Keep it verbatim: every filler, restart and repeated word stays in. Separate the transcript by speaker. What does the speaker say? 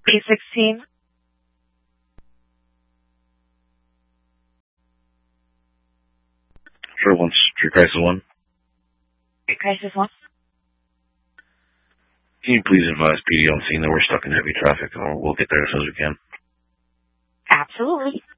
Speaker 1: B sixteen.
Speaker 2: Sure, once Street Crisis one.
Speaker 1: Street Crisis one.
Speaker 2: Can you please advise P D on scene that we're stuck in heavy traffic, or we'll get there as soon as we can?
Speaker 1: Absolutely.